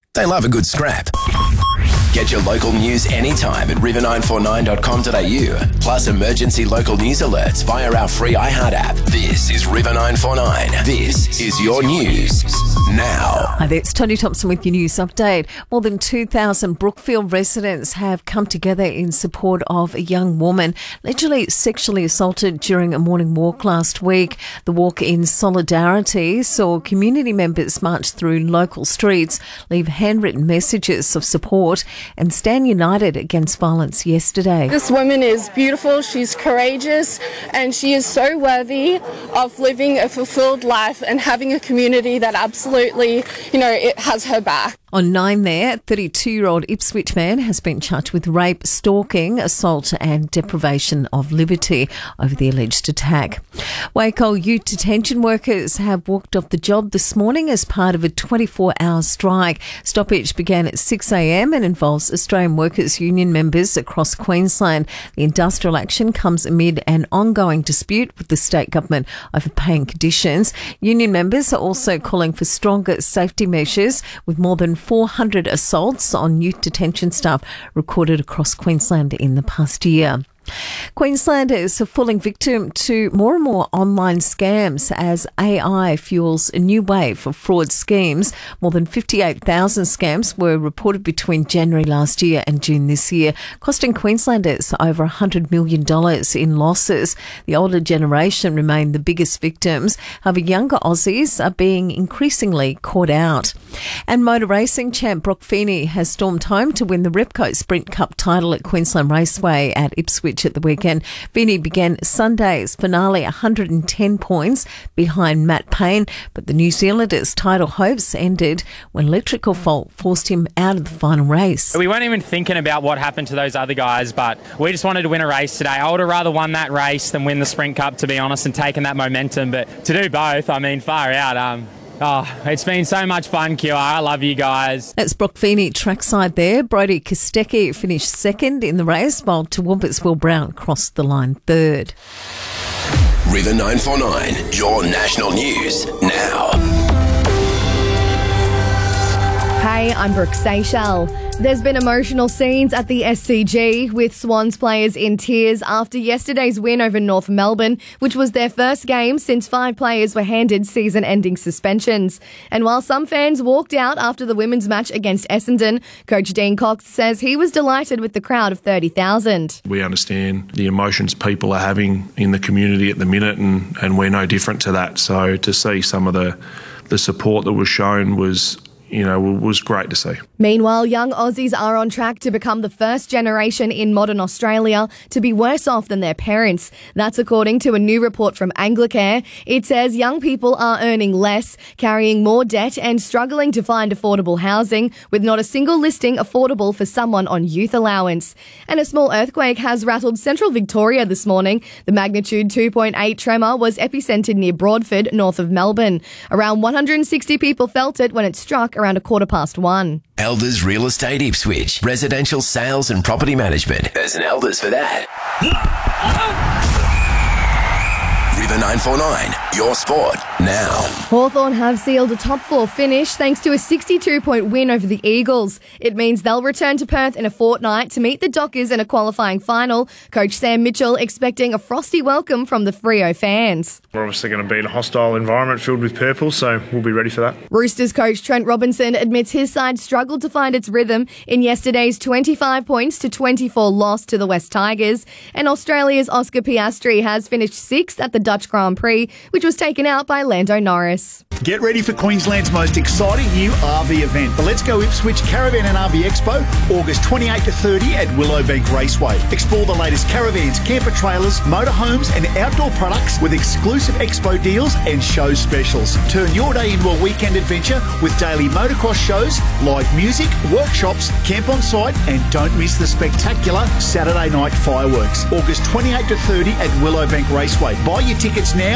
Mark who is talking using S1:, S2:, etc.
S1: They love a good scrap. Get your local news anytime at river949.com.au. Plus emergency local news alerts via our free iHeart app. This is River 949. This is your news now.
S2: Hi there, it's Tony Thompson with your news update. More than 2,000 Brookfield residents have come together in support of a young woman allegedly sexually assaulted during a morning walk last week. The walk in solidarity saw community members march through local streets, leave handwritten messages of support and stand united against violence yesterday.
S3: This woman is beautiful, she's courageous, and she is so worthy of living a fulfilled life and having a community that absolutely, it has her back.
S2: On 9 there, 32-year-old Ipswich man has been charged with rape, stalking, assault and deprivation of liberty over the alleged attack. Waco youth detention workers have walked off the job this morning as part of a 24-hour strike. Stoppage began at 6 a.m. and involves Australian Workers Union members across Queensland. The industrial action comes amid an ongoing dispute with the state government over paying conditions. Union members are also calling for stronger safety measures, with more than 400 assaults on youth detention staff recorded across Queensland in the past year. Queenslanders are falling victim to more and more online scams as AI fuels a new wave of fraud schemes. More than 58,000 scams were reported between January last year and June this year, costing Queenslanders over $100 million in losses. The older generation remain the biggest victims. However, younger Aussies are being increasingly caught out. And motor racing champ Brock Feeney has stormed home to win the Repco Sprint Cup title at Queensland Raceway at Ipswich at the weekend. Feeney began Sunday's finale 110 points behind Matt Payne, but the New Zealander's title hopes ended when electrical fault forced him out of the final race.
S4: We weren't even thinking about what happened to those other guys, but we just wanted to win a race today. I would have rather won that race than win the Sprint Cup, to be honest, and taken that momentum, but to do both, far out. It's been so much fun, QR. I love you guys.
S2: That's Brock Feeney trackside there. Brodie Kostecki finished second in the race, while Toowoomba's Will Brown crossed the line third.
S1: River 949, your national news now.
S5: Hey, I'm Brooke Seychelles. There's been emotional scenes at the SCG, with Swans players in tears after yesterday's win over North Melbourne, which was their first game since 5 players were handed season-ending suspensions. And while some fans walked out after the women's match against Essendon, Coach Dean Cox says he was delighted with the crowd of 30,000.
S6: We understand the emotions people are having in the community at the minute, and we're no different to that. So to see some of the support that was shown was great to see.
S5: Meanwhile, young Aussies are on track to become the first generation in modern Australia to be worse off than their parents. That's according to a new report from Anglicare. It says young people are earning less, carrying more debt and struggling to find affordable housing, with not a single listing affordable for someone on youth allowance. And a small earthquake has rattled central Victoria this morning. The magnitude 2.8 tremor was epicentered near Broadford, north of Melbourne. Around 160 people felt it when it struck around 1:15.
S1: Elders Real Estate Ipswich. Residential sales and property management. There's an Elders for that. River 949, your sport now.
S5: Hawthorn have sealed a top 4 finish thanks to a 62-point win over the Eagles. It means they'll return to Perth in a fortnight to meet the Dockers in a qualifying final. Coach Sam Mitchell expecting a frosty welcome from the Freo fans.
S7: We're obviously going to be in a hostile environment filled with purple, so we'll be ready for that.
S5: Roosters coach Trent Robinson admits his side struggled to find its rhythm in yesterday's 25 points to 24 loss to the West Tigers. And Australia's Oscar Piastri has finished 6th at the Dutch Grand Prix, which was taken out by Lando Norris.
S8: Get ready for Queensland's most exciting new RV event, the Let's Go Ipswich Caravan and RV Expo, August 28 to 30 at Willowbank Raceway. Explore the latest caravans, camper trailers, motorhomes and outdoor products with exclusive expo deals and show specials. Turn your day into a weekend adventure with daily motocross shows, live music, workshops, camp on site, and don't miss the spectacular Saturday night fireworks. August 28 to 30 at Willowbank Raceway. Buy your tickets now